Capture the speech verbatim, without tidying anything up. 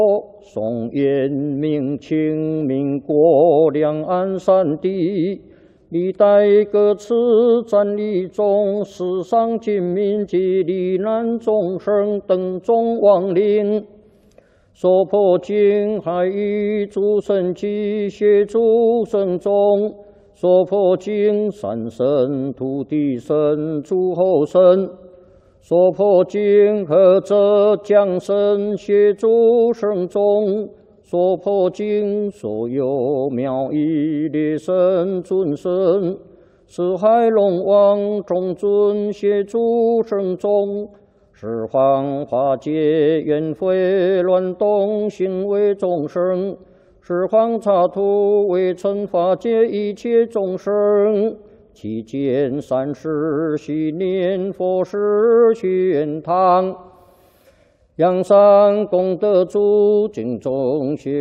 宋元明清民国两岸三地，历代各次战役中，死伤军民及罹难众生等众亡灵，所破经海域诸神及协助神众，所破经山神、土地神、诸候神。 所破经何者降神协助圣众，所破经所有妙义列神尊神，四海龙王众尊协助圣众，十方化解冤悔乱动行为众生，十方刹土为尘化解一切众生。 期间三世系念佛事玄堂，阳山功德主敬众学。